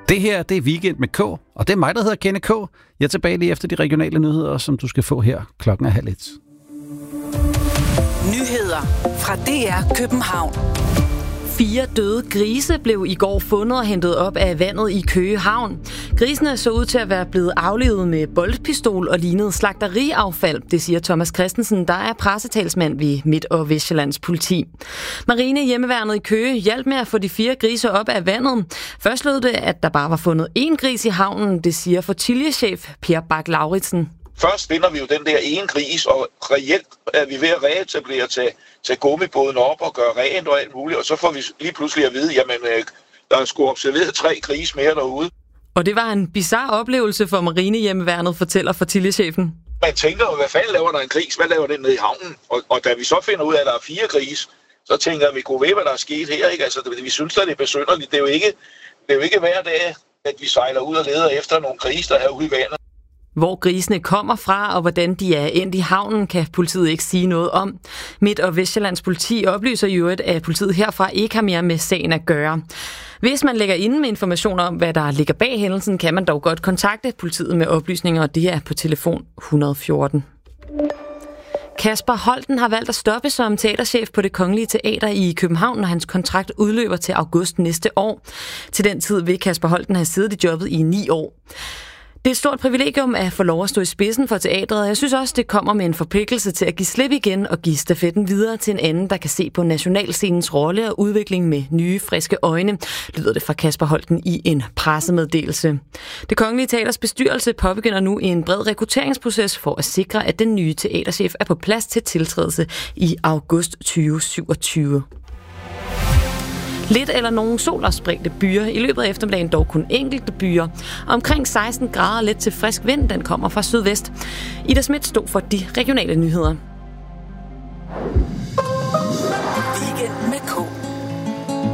Det her, det er Weekend med K, og det er mig, der hedder Kenneth K. Jeg er tilbage lige efter de regionale nyheder, som du skal få her klokken 12:30. Nyheder fra DR København. 4 døde grise blev i går fundet og hentet op af vandet i Køge Havn. Grisene så ud til at være blevet aflivet med boltpistol og lignede slagteriaffald, det siger Thomas Christensen, der er pressetalsmand ved Midt- og Vestjyllands politi. Marinehjemmeværnet i Køge hjalp med at få de 4 grise op af vandet. Først lød det, at der bare var fundet 1 gris i havnen, det siger flotillechef Per Bak-Lauritsen. Først finder vi jo den der ene gris, og reelt er vi ved at reetablere til gummibåden op og gøre rent og alt muligt, og så får vi lige pludselig at vide, jamen der er sgu observeret 3 grise mere derude. Og det var en bizarre oplevelse for Marinehjemmeværnet, fortæller flotillechefen. Man tænker jo, hvad fanden laver der en gris? Hvad laver den nede i havnen? Og da vi så finder ud af, at der er 4 grise, så tænker vi, gud ved, hvad der er sket her, ikke? Altså, vi synes, at det er besynderligt. Det er jo ikke hver dag, at vi sejler ud og leder efter nogle grise, der er ude i vandet. Hvor grisene kommer fra og hvordan de er endt i havnen, kan politiet ikke sige noget om. Midt- og Vestjyllands politi oplyser jo, at politiet herfra ikke har mere med sagen at gøre. Hvis man lægger inde med informationer om, hvad der ligger bag hændelsen, kan man dog godt kontakte politiet med oplysninger, og det er på telefon 114. Kasper Holten har valgt at stoppe som teaterchef på Det Kongelige Teater i København, når hans kontrakt udløber til august næste år. Til den tid vil Kasper Holten have siddet i jobbet i 9 år. Det er et stort privilegium at få lov at stå i spidsen for teatret, og jeg synes også, det kommer med en forpligtelse til at give slip igen og give stafetten videre til en anden, der kan se på nationalscenens rolle og udvikling med nye, friske øjne, lyder det fra Kasper Holten i en pressemeddelelse. Det Kongelige Teaters bestyrelse påbegynder nu en bred rekrutteringsproces for at sikre, at den nye teaterchef er på plads til tiltrædelse i august 2027. Lidt eller nogen sol og spredte byer. I løbet af eftermiddagen dog kun enkelte byer. Omkring 16 grader let til frisk vind, den kommer fra sydvest. Ida Schmidt stod for de regionale nyheder. Weekend med K.